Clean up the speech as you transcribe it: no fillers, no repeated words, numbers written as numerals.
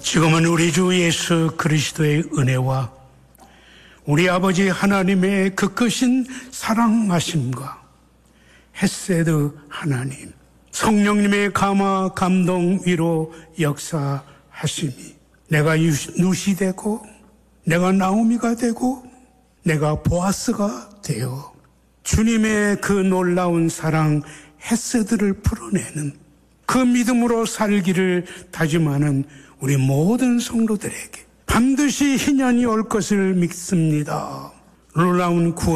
지금은 우리 주 예수 그리스도의 은혜와 우리 아버지 하나님의 그 크신 사랑하심과 헤세드 하나님, 성령님의 감화, 감동, 위로 역사하심이 내가 누시 되고 내가 나오미가 되고 내가 보아스가 되어 주님의 그 놀라운 사랑 헤세드를 풀어내는 그 믿음으로 살기를 다짐하는 우리 모든 성도들에게 반드시 희년이 올 것을 믿습니다. 놀라운 구원